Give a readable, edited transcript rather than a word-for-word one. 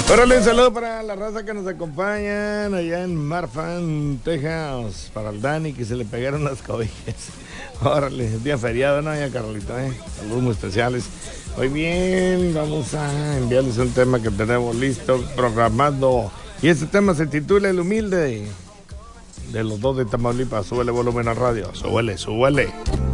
Órale, un saludo para la raza que nos acompañan allá en Marfan, Texas. Para el Dani, que se le pegaron las cobijas. Órale, es día feriado, ¿no? Ya, Carolita, saludos muy especiales. Muy bien, vamos a enviarles un tema que tenemos listo, programado. Y este tema se titula El Humilde, de los dos de Tamaulipas. Súbele volumen a radio, súbele.